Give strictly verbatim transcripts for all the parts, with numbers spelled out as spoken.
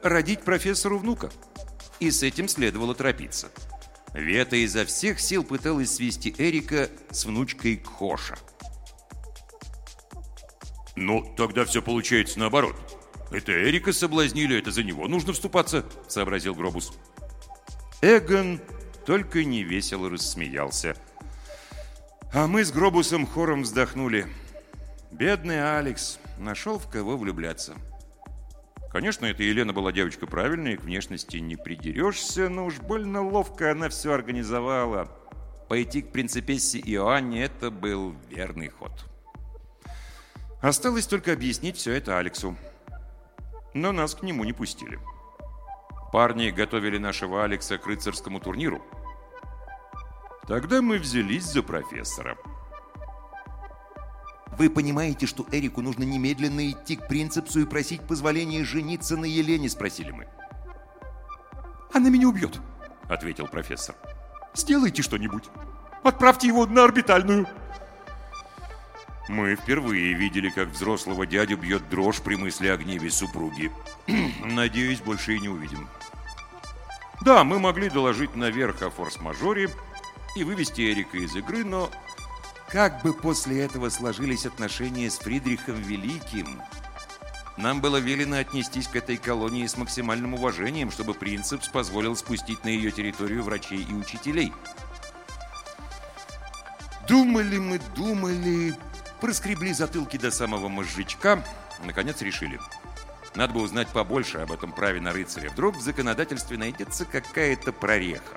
родить профессору внука. И с этим следовало торопиться. Вета изо всех сил пыталась свести Эрика с внучкой Кхоша. «Ну, тогда все получается наоборот. Это Эрика соблазнили, это за него нужно вступаться», — сообразил Гробус. Эгон только невесело рассмеялся. А мы с Гробусом хором вздохнули. Бедный Алекс нашел в кого влюбляться. Конечно, эта Елена была девочка правильная, к внешности не придерешься, но уж больно ловко она все организовала. Пойти к принципессе Иоанне – это был верный ход. Осталось только объяснить все это Алексу. Но нас к нему не пустили. Парни готовили нашего Алекса к рыцарскому турниру. Тогда мы взялись за профессора. «Вы понимаете, что Эрику нужно немедленно идти к принципсу и просить позволения жениться на Елене?» – спросили мы. «Она меня убьет», – ответил профессор. «Сделайте что-нибудь. Отправьте его на орбитальную». Мы впервые видели, как взрослого дядю бьет дрожь при мысли о гневе супруги. Надеюсь, больше и не увидим. Да, мы могли доложить наверх о форс-мажоре и вывести Эрика из игры, но... Как бы после этого сложились отношения с Фридрихом Великим? Нам было велено отнестись к этой колонии с максимальным уважением, чтобы принципс позволил спустить на ее территорию врачей и учителей. Думали мы, думали, проскребли затылки до самого мозжечка, наконец решили. Надо бы узнать побольше об этом праве на рыцаря. Вдруг в законодательстве найдется какая-то прореха.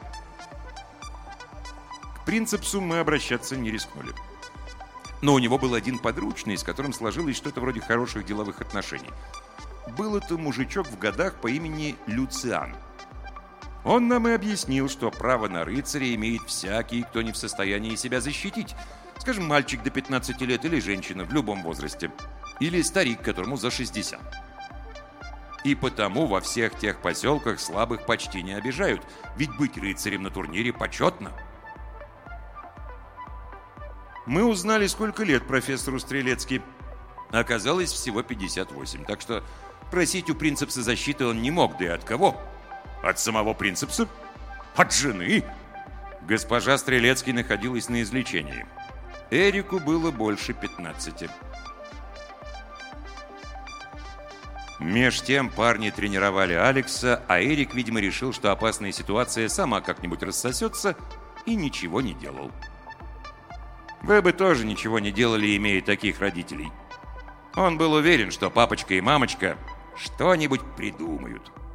К принципсу мы обращаться не рискнули. Но у него был один подручный, с которым сложилось что-то вроде хороших деловых отношений. Был это мужичок в годах по имени Люциан. Он нам и объяснил, что право на рыцаря имеет всякий, кто не в состоянии себя защитить. Скажем, мальчик до пятнадцати лет или женщина в любом возрасте. Или старик, которому за шестьдесят. И потому во всех тех поселках слабых почти не обижают. Ведь быть рыцарем на турнире почетно. Мы узнали, сколько лет профессору Стрелецки. Оказалось, всего пятьдесят восемь. Так что просить у принципса защиты он не мог. Да и от кого? От самого принципса? От жены? Госпожа Стрелецкий находилась на излечении. Эрику было больше пятнадцати. Меж тем парни тренировали Алекса, а Эрик, видимо, решил, что опасная ситуация сама как-нибудь рассосется, и ничего не делал. Вы бы тоже ничего не делали, имея таких родителей. Он был уверен, что папочка и мамочка что-нибудь придумают.